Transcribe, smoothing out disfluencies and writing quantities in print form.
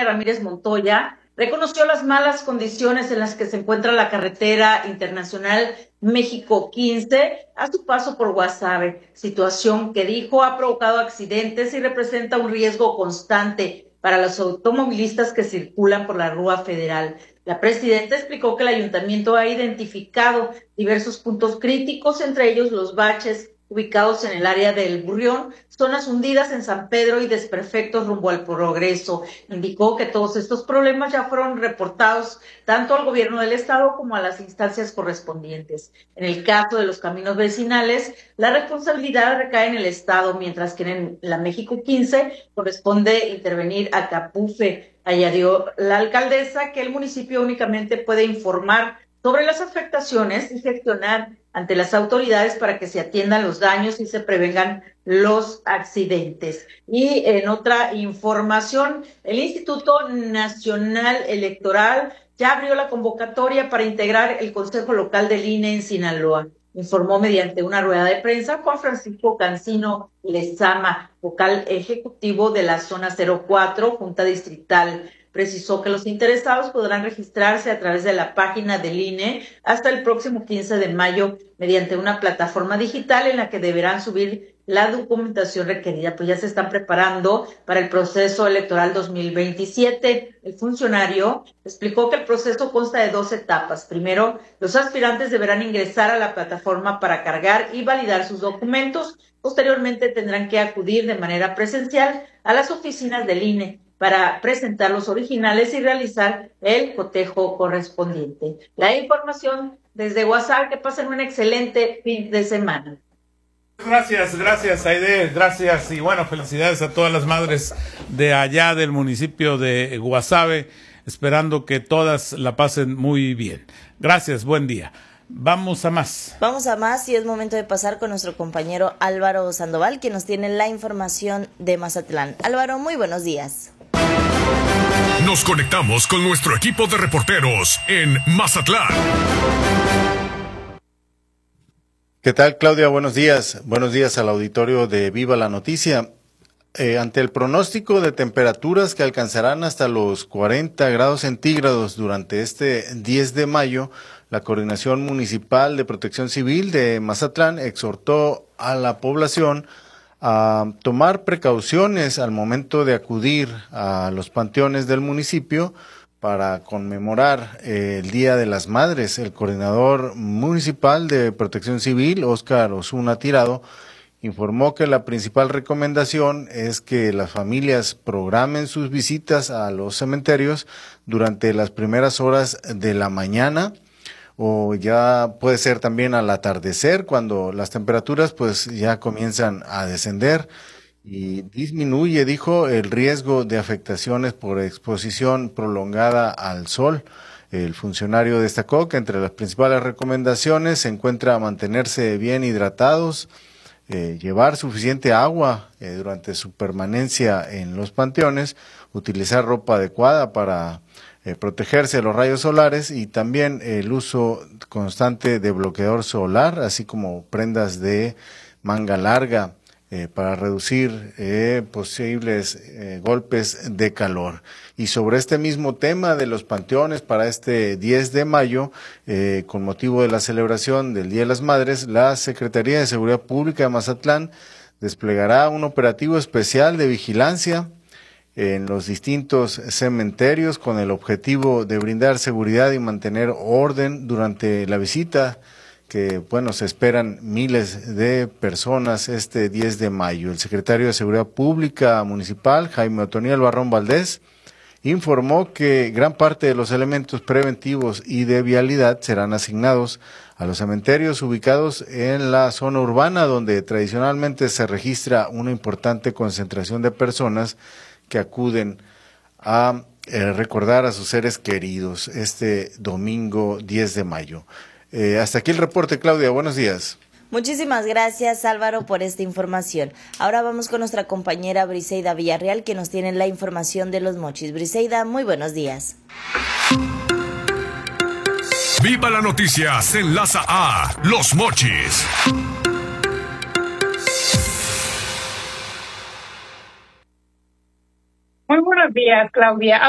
Tania Ramírez Montoya reconoció las malas condiciones en las que se encuentra la carretera internacional México 15 a su paso por Guasave, situación que dijo ha provocado accidentes y representa un riesgo constante para los automovilistas que circulan por la Rúa Federal. La presidenta explicó que el ayuntamiento ha identificado diversos puntos críticos, entre ellos los baches ubicados en el área del Burrión, zonas hundidas en San Pedro y desperfectos rumbo al Progreso. Indicó que todos estos problemas ya fueron reportados tanto al gobierno del estado como a las instancias correspondientes. En el caso de los caminos vecinales, la responsabilidad recae en el estado, mientras que en la México 15 corresponde intervenir a Capufe. Añadió la alcaldesa que el municipio únicamente puede informar sobre las afectaciones y gestionar ante las autoridades para que se atiendan los daños y se prevengan los accidentes. Y en otra información, el Instituto Nacional Electoral ya abrió la convocatoria para integrar el Consejo Local del INE en Sinaloa. Informó mediante una rueda de prensa Juan Francisco Cancino Lezama, vocal ejecutivo de la Zona 04, Junta Distrital. Precisó que los interesados podrán registrarse a través de la página del INE hasta el próximo 15 de mayo mediante una plataforma digital en la que deberán subir la documentación requerida. Pues ya se están preparando para el proceso electoral 2027. El funcionario explicó que el proceso consta de 2 etapas. Primero, los aspirantes deberán ingresar a la plataforma para cargar y validar sus documentos. Posteriormente tendrán que acudir de manera presencial a las oficinas del INE para presentar los originales y realizar el cotejo correspondiente. La información desde Guasave, que pasen un excelente fin de semana. Gracias, Aide, gracias y bueno, felicidades a todas las madres de allá del municipio de Guasave, esperando que todas la pasen muy bien. Gracias, buen día. Vamos a más y es momento de pasar con nuestro compañero Álvaro Sandoval, que nos tiene la información de Mazatlán. Álvaro, muy buenos días. Nos conectamos con nuestro equipo de reporteros en Mazatlán. ¿Qué tal, Claudia? Buenos días. Buenos días al auditorio de Viva la Noticia. Ante el pronóstico de temperaturas que alcanzarán hasta los 40 grados centígrados durante este 10 de mayo, la Coordinación Municipal de Protección Civil de Mazatlán exhortó a la población a tomar precauciones al momento de acudir a los panteones del municipio para conmemorar el Día de las Madres. El coordinador municipal de Protección Civil, Óscar Osuna Tirado, informó que la principal recomendación es que las familias programen sus visitas a los cementerios durante las primeras horas de la mañana, o ya puede ser también al atardecer, cuando las temperaturas pues ya comienzan a descender y disminuye, dijo, el riesgo de afectaciones por exposición prolongada al sol. El funcionario destacó que entre las principales recomendaciones se encuentra mantenerse bien hidratados, llevar suficiente agua durante su permanencia en los panteones, utilizar ropa adecuada para protegerse de los rayos solares y también el uso constante de bloqueador solar, así como prendas de manga larga para reducir posibles golpes de calor. Y sobre este mismo tema de los panteones para este 10 de mayo, con motivo de la celebración del Día de las Madres, la Secretaría de Seguridad Pública de Mazatlán desplegará un operativo especial de vigilancia en los distintos cementerios con el objetivo de brindar seguridad y mantener orden durante la visita que, bueno, se esperan miles de personas este 10 de mayo. El secretario de Seguridad Pública Municipal, Jaime Otoniel Barrón Valdés, informó que gran parte de los elementos preventivos y de vialidad serán asignados a los cementerios ubicados en la zona urbana, donde tradicionalmente se registra una importante concentración de personas que acuden a recordar a sus seres queridos este domingo 10 de mayo. Hasta aquí el reporte, Claudia. Buenos días. Muchísimas gracias, Álvaro, por esta información. Ahora vamos con nuestra compañera Briseida Villarreal, que nos tiene la información de Los Mochis. Briseida, muy buenos días. Viva la Noticia se enlaza a Los Mochis. Muy buenos días, Claudia.